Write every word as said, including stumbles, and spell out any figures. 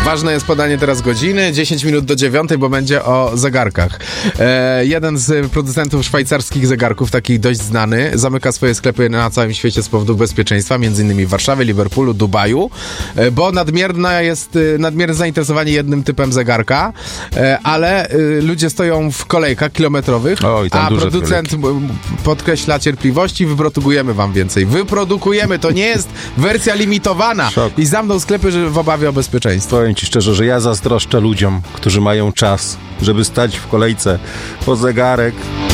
ważne jest podanie teraz godziny, dziesięć minut do dziewiątej, bo będzie o zegarkach. E, jeden z producentów szwajcarskich zegarków, taki dość znany, zamyka swoje sklepy na całym świecie z powodów bezpieczeństwa, między innymi w Warszawie, Liverpoolu, Dubaju, e, bo nadmierne jest, nadmierne zainteresowanie jednym typem zegarka, e, ale e, ludzie stoją w kolejkach kilometrowych, o, i tam a producent kolejki. podkreśla cierpliwości, wyprodukujemy wam więcej. Wyprodukujemy, to nie jest wersja limitowana. Szok. I zamknął sklepy że w obawie o bezpieczeństwo. Powiem ci szczerze, że ja zazdroszczę ludziom, którzy mają czas, żeby stać w kolejce po zegarek.